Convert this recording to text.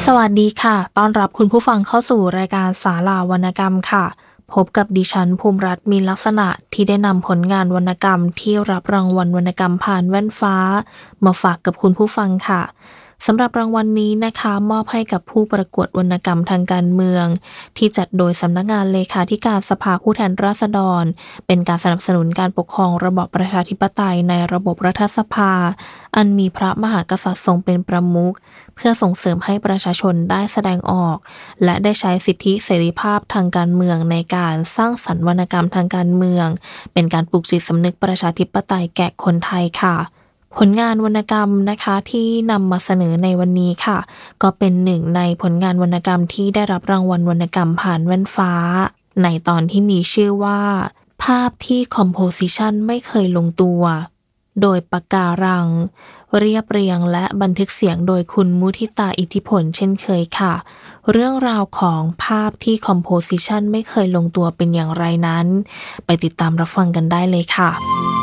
สวัสดีค่ะต้อนรับคุณผู้ฟังเข้าสู่รายการศาลาวรรณกรรมค่ะพบกับดิฉันภูมิรัตน์มีลักษณะที่ได้นำผลงานวรรณกรรมที่รับรางวัลวรรณกรรมผ่านแว่นฟ้ามาฝากกับคุณผู้ฟังค่ะสำหรับรางวัลนี้นะคะมอบให้กับผู้ประกวดวรรณกรรมทางการเมืองที่จัดโดยสำนักงานเลขาธิการสภาผู้แทนราษฎรเป็นการสนับสนุนการปกครองระบอบประชาธิปไตยในระบบรัฐสภาอันมีพระมหากษัตริย์ทรงเป็นประมุข เพื่อส่งเสริมให้ประชาชนได้แสดงออกและได้ใช้สิทธิเสรีภาพทางการเมืองในการสร้างสรรค์วรรณกรรมทางการเมืองเป็นการปลูกจิตสำนึกประชาธิปไตยแก่คนไทยค่ะผลงานวรรณกรรมนะคะที่นำมาเสนอในวันนี้ค่ะก็เป็นหนึ่งในผลงานวรรณกรรมที่ได้รับรางวัลวรรณกรรมผ่านแว่นฟ้าในตอนที่มีชื่อว่าภาพที่คอมโพสิชันไม่เคยลงตัวโดยปากการัง เรียบเรียงและบันทึกเสียงโดยคุณมุทิตาอิทธิพลเช่นเคยค่ะ เรื่องราวของภาพที่คอมโพสิชันไม่เคยลงตัวเป็นอย่างไรนั้น ไปติดตามรับฟังกันได้เลยค่ะ